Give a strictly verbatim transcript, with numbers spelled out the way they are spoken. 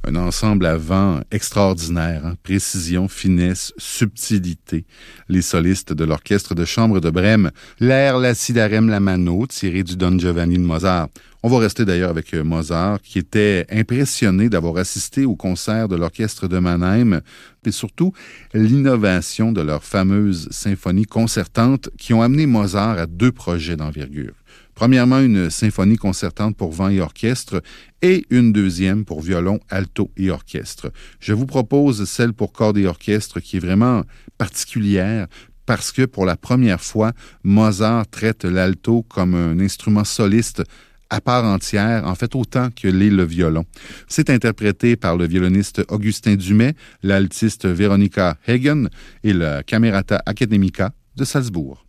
Un ensemble à vent extraordinaire, hein? Précision, finesse, subtilité. Les solistes de l'orchestre de chambre de Brême, l'air Lacidarem Lamano, tiré du Don Giovanni de Mozart. On va rester d'ailleurs avec Mozart, qui était impressionné d'avoir assisté au concert de l'orchestre de Mannheim, et surtout l'innovation de leur fameuse symphonie concertante qui ont amené Mozart à deux projets d'envergure. Premièrement, une symphonie concertante pour vent et orchestre et une deuxième pour violon, alto et orchestre. Je vous propose celle pour cordes et orchestre qui est vraiment particulière parce que pour la première fois, Mozart traite l'alto comme un instrument soliste à part entière, en fait autant que l'est le violon. C'est interprété par le violoniste Augustin Dumay, l'altiste Veronika Hagen et la Camerata Academica de Salzbourg.